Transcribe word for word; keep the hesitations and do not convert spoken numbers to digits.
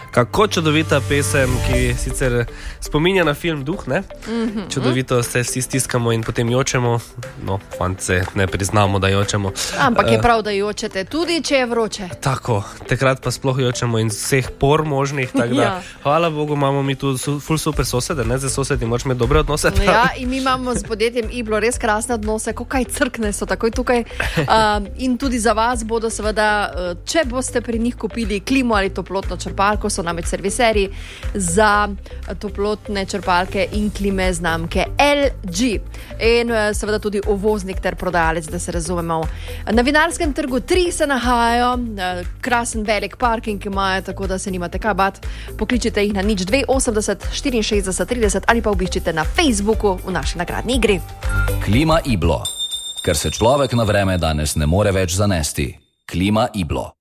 Kako čudovita pesem, ki sicer spominja na film Duh, ne? Mm-hmm. Čudovito se vsi stiskamo in potem jočemo. No, fant se ne priznamo, da jočemo. Ampak je prav, da jočete, tudi če je vroče. Tako, takrat pa sploh jočemo in vseh por možnih, tako da, ja. Hvala Bogu, imamo mi tu ful super sosede, ne? Za sosedi moraš imeti dobre odnose. Ja, in mi imamo s podjetjem Iblo res krasne odnose, ko kaj crkne so takoj tukaj. Uh, in tudi za vas bodo seveda, če boste pri njih kupili klimo ali toplotno črpalko, so namreč serviseri za toplotne črpalke in klime znamke L G. In seveda tudi uvoznik ter prodajalec, da se razumemo. Na Vinarskem trgu tri se nahajajo, krasen velik parking imajo, tako da se nimate kaj bat. Pokličite jih na nič dve osemdeset štiriinšestdeset trideset ali pa obiščite na Facebooku v naši nagradni igri. Klima Iblo. Ker se človek na vreme danes ne more več zanesti. Klima Iblo.